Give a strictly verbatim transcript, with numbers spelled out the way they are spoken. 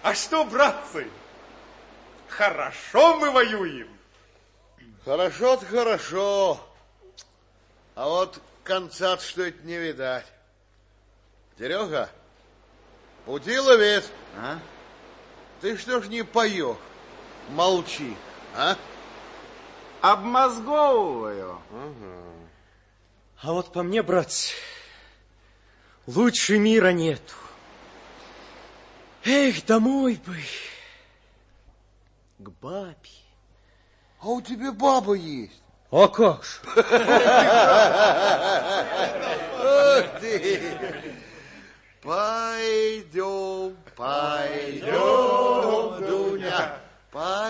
А что, братцы, хорошо мы воюем. Хорошо-то хорошо. А вот конца что это не видать. Серега, путиловец, а? Ты что ж не поешь? Молчи, а? Обмозговываю. Ага. А вот по мне, братцы, лучше мира нету. Эх, домой бы, к бабе. А у тебя баба есть? А как же? Пойдем, пойдем, Дуня, пойдем.